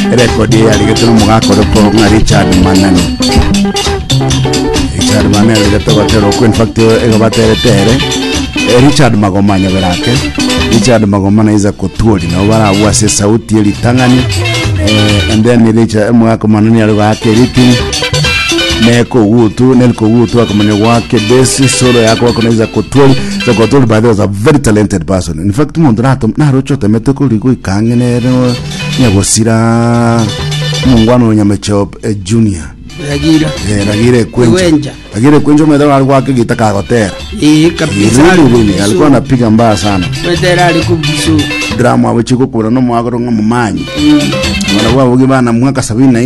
rekodi ya ligeto mugakoro ko na Richard Manani. Richard Manani ligeto batero ko in fact ego batere Richard Magomanya berake. Richard Magomana iza kotuori na bara wase sauti eli tangani and then Richard mwako Manani alikuwa yake riting neko gutu akamanya wake besi solo yako wako naiza kotuori. So kotuori by the way was a very talented person. In fact mundu na rocho temeteko ligo ikangene nyagosira mungwano nyamecho junior Ragire kwenjo medalo alikuwa akigitaka gotera kabisa alikuwa anapiga mbaya sana medera alikubisu drama wechiko kuna no mwagoro ngamumanyi wala wao gibana mwaka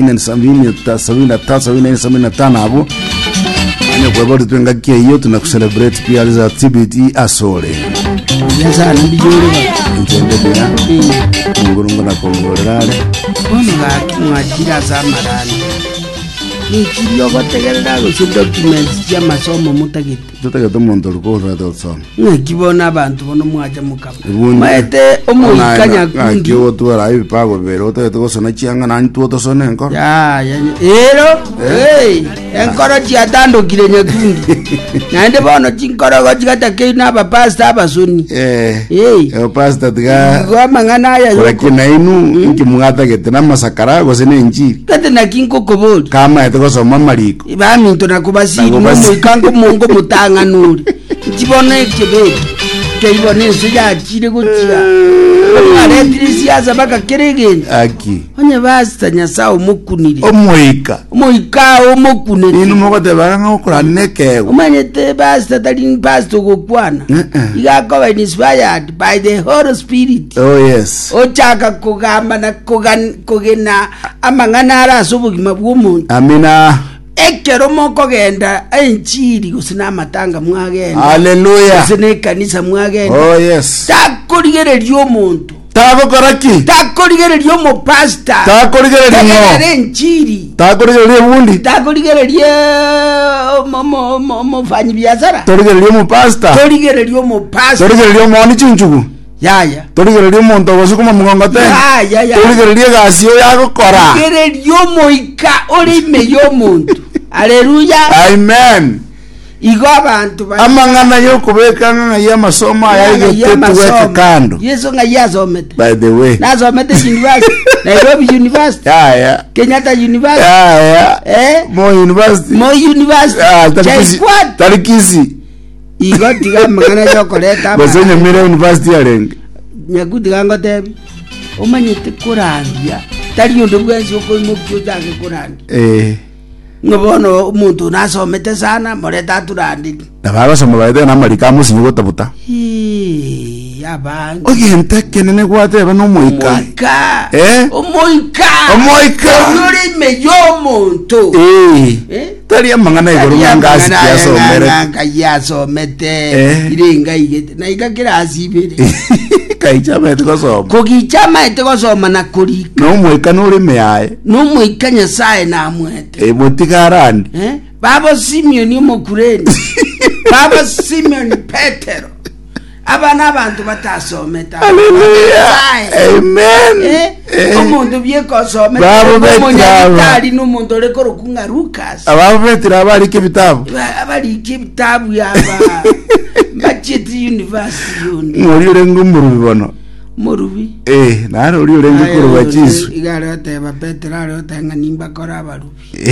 74 abo ane kwa bado tuengakia hiyo tunakucelebrate pia za TBT asole yasa ndijore intendedea ngurungu na kongorale onga kimwajira za marani ni kiriyo bategerera go documents ya masomo mutagite tutagite umuntu rukoza dotson ngibona abantu bono mwaje mukaba maete omuyikanya kundi kiyo tuara ibi pago bero to sona chianga nani tuoto sona enkoro ya enkoro chiatando kire nyakundi nande bono chinkoro go chigata ke na ba pastor abasuni pastor tiga go mangana ya yo kina inu nkimugata gete na masakara go sene injiri kate na kinko kobol kama ete go soma mariko ibami to nakubasiri mu kango mungo mutanga nuri chibone kebe kebone sija chire gutia ale trisiaza baka keregen aki onye basta nyasao mukunire omoika omukunire inu mogote banga okura neke umanyete basta tali pasto gokwana igako inspired by the Holy Spirit. Oh yes ochaka kugamba na kugena amangana arasubugima bw'umuntu amina ekero moko genda enchiri gusina matanga mwagenda haleluya gusine kanisa mwagenda oh yes takurigereria omuntu takurigereria omo pastor takurigereria enchiri takurigereria bundi takurigereria mo fanyi biashara takurigereria omo pastor takurigereria omo chinchugu yaya takurigereria omuntu gosukuma mugongote takurigereria gasio yagukora takurigereria omoika ori meyo omuntu haleluya amen igo abantu amangana yo kubekana na ya masomo ayayituweka kando yeso ngayasomete by the way nasomete university Nairobi University Kenyatta University Moi University Tarikisi igo tiga mangana yo koleta basenye mire university arenge nyakuti gango tebi umanyete kurambia tari yondo bwenzi uko imukyo jage kurandi ngobono umuntu nasomete sana moreta turandi ndabaga somo baide na marika musinyi gotabuta abanga ogente kenene gwate bano moika omoika yuri meyo muntu tari amangana igoro ngasi yasomete irenga igete na igakira asibere kaichamete gosoma na kurika no moika no rime yae no moika nyasaye na mwete motigarani baba Simeon Mokureni baba Simeon Petero abana abantu batasometa haleluya amen umuntu byeko someta baba n'umuntu rekoro kunga Lucas ababetira abari kibitabu yaba Bacheti University muri urengu murubibono murubi nari uri urengu kuruba chisu igara teba Petero tanga nimba kora barubi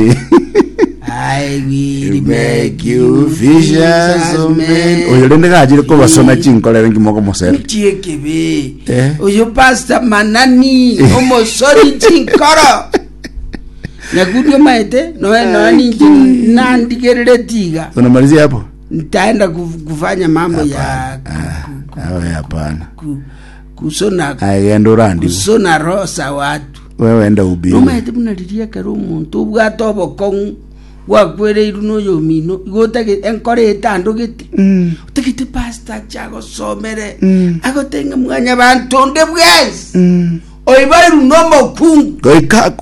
I will make you fishers of men. Oyo rende gajire ko basona chinkolere ngimoko mosere. Chiekebe. Oyo pastor Manani omosori chinkoro. Nakudio maete no ni nandigerere tiga. Tunamalizia hapo. Nitaenda kufanya mambo ya hapana. Kusona agenda urandi. Kusona rosa watu. Wewe enda ubi. No maete munaliria karo umuntu ubwatobo kong wakwere iruno yomino igotage enkore etando giti utegite pastor chago somere agotenga mwanya bantonde bwezi oiba iruno mokungu goikaku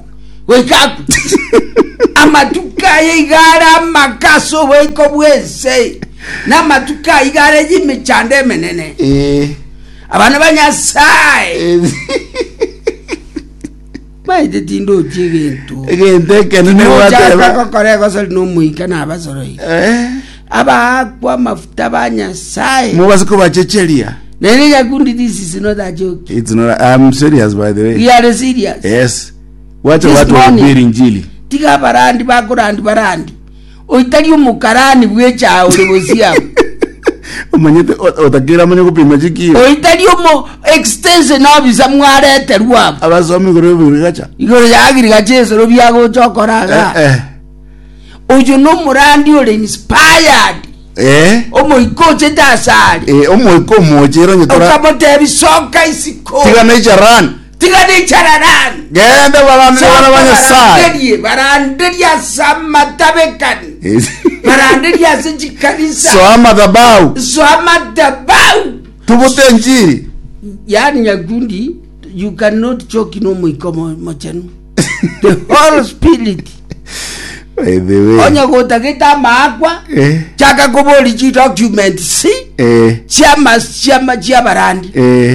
amatuka igara makaso weko bweze na matuka igara yimechande menene abana banyasai maite tindo tigentu egente ne wata kokore kosol no muika na basoroi aba kwa mafuta banya sai mubaze ko bachecheria nene Nyakundi, this is not a joke. It's not. I'm serious, by the way. You are serious? Yes. What wahubiri injili tiga barandi barandi oitali umukarani bwecha ulibosia umanyete otakira manye kupima chikio oitali umo extension obisa mwarete rwabo abasomi gore burigacha igoro yagiri gacheso robyago chokoraga ojo no murandi ole inspired omo ikoche dasari omo iko mojero nyitora okamote bisoka isiko tiga nacharan genda baranderia samatabekani baranderia sijikanisa soamadabau tubute njiri yani Nyakundi, you cannot choke no muikomo mochenu the whole spirit by the way onya gotageta makwa chaka koboli chi document si chama chia barandi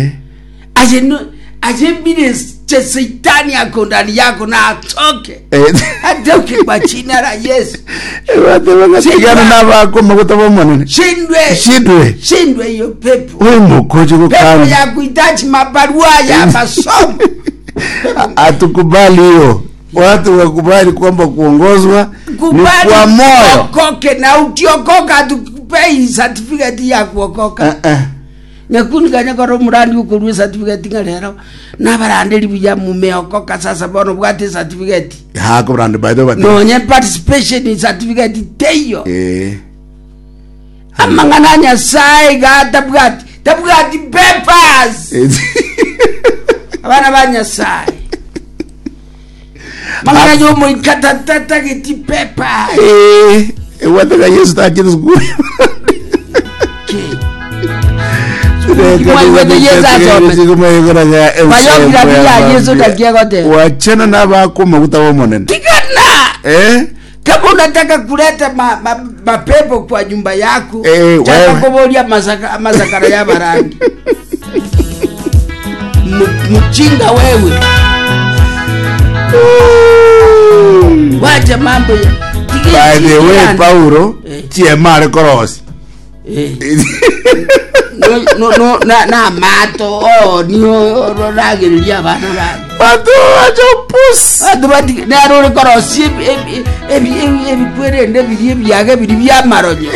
ajembines che Satan yako ndani yako na atoke atoke kwa jina la Yesu watu wangatigana na bako makutaba manene shindwe hiyo pepo wewe mkoje kukana pepo ya kuhitaji mabarua ya masomo atukubali hiyo watu wakubali kwamba kuongozwa ni kwa moyo koke na ukiokoka tukupei certificate ya kuokoka Nyakundi kanya koro murandi ukurwe certificate ngalero na barandeli buya mumeokoka sasa bono bwate certificate ko brand by the way no nye participation in certificate teyo amanganya sai ga tabwati papers abana banya sai mangana yo mo ikata geti papers what the Yesu ta kids go wachana na bako makutaba monene tigana kama unataka kuleta mapepo kwa nyumba yako chaka kubolia masakara ya barandi mchinga wewe wacha mambo ya by the way Paulo tiemare korosi na mato niyo roragiria bana mato acho pus adubati na rore korosi ebi kwere nde birie byage biri bya maronyo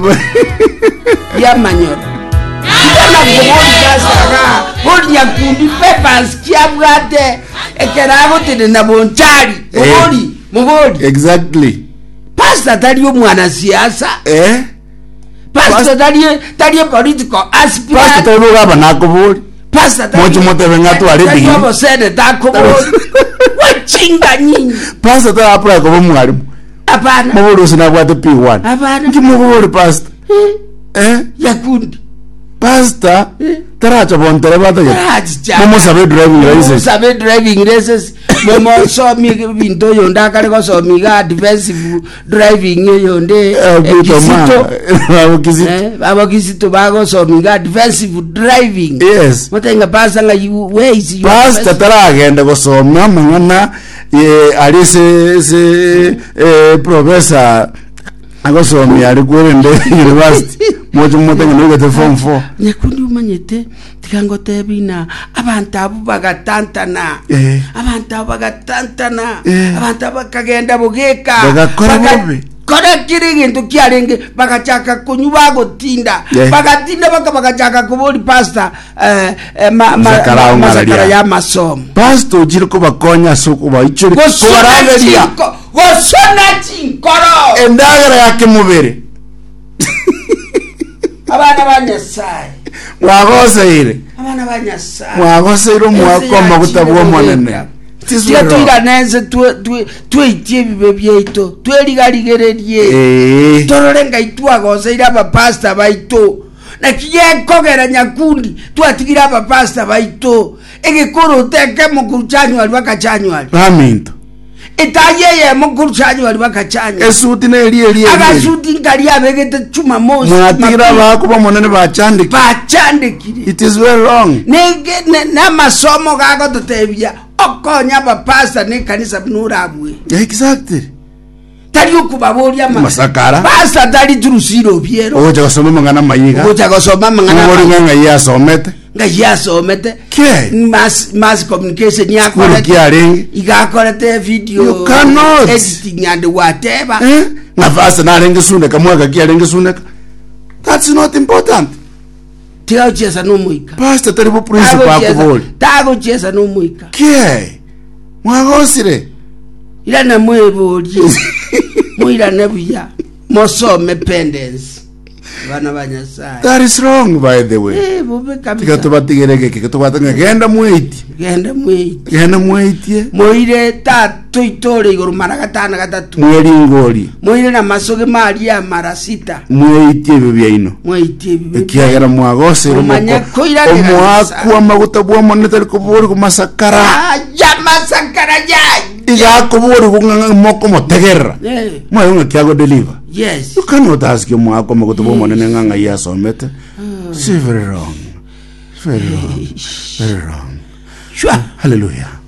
ya manyoro na kuboni kasara boni Nyakundi papers kiabwate ekerago tene na bonchari mugodi exactly pastor taliyo mwana siasa pastor taliye political aspirant pastor taliyo gaba nakubuli pastor mocho motebe ngatu ari bigi taliyo sede takubuli wachinga nyinyi pastor taliyo apply ko mwalimu apana mubulu sina bwate P1 apana kimubulu pastor Nyakundi pastor taracha bontere bata ya momo sabe driving license momo so mi binto yonda kale ko so mi ga defensive driving yonde abakisito bago so mi ga defensive driving yes motenga pasa nga where is you pastor taragenda ko so mangana alise professor agosomi ari kwende university mojo motenga no form 4 Nyakundi umanyete tikangote bina abantu abo bagatantana abantu bakagenda bugeka kora kiringi kiarenge bagachaka kunyuba gotinda bagatinda bagachaka kuboli pastor masakara ya masomo pastor jiriko bakonya suku ba ichuri kubarangeria gosona chinkoro endagara yake mubere abana banyasai abana banyasai mwakoma kutabwa monene tuira neze tuitie bibe byeito twerigarerie tororenga itwagoseira abapasta baito na kiyekogera Nyakundi twatigira abapasta baito egikuru teke mukuchanyu ali bakachanyu ali aminto etayeye mukuchanyu ali bakachanyu esuti na eli agasuti ngari abegete chuma mosi mwatigira bako bamonene bachandikire bachandikire it is very wrong na masomo gago tutebya okonya bapasta ne kanisa bunurabwe exactly tali okubabolia masakara pasta tali turusiro biero oja gosoma mangana mayiga oja gosoma mangana nganga yasomete ngayasomete mass communication yakora igakorete video you cannot editing and whatever ngafasa narenge sune kamwaga kiarenge sune. That's not important. Tiago chesa no muika pastor taribu principal akuboli tago chesa no muika kie mwagosire ila na mweboli muira nebuya mosome pendants bana banyasai. That is wrong, by the way. Bobe kabisa. Tikatubatigere kikatubatanga genda mwiti. Genda mwiti. Genda mwiti. Moire tatu itore iguru mara gatana gatatu. Mweri ngoli. Moire na masoge mari ya mara 6. Mwiti bibya ino. Mwiti bibya. Kiagera mwagose rumanya koira ni. Omwaku amagutabwa monetari kuburi kumasakara. Ya masakara ya. Iga kuburi kunganga moko motegera. Mwa yunga kiago deliver. Yes. You cannot ask him mwako magutabwa monene nganga yasomete. It's very wrong. Very wrong. Very wrong. Sure. Hallelujah.